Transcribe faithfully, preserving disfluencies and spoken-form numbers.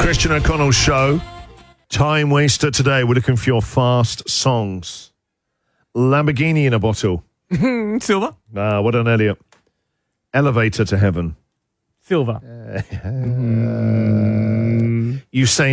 Christian O'Connell Show. Time waster today. We're looking for your fast songs. Lamborghini in a bottle. Silver. Ah, what an Elliot. Elevator to heaven. Silver. Usain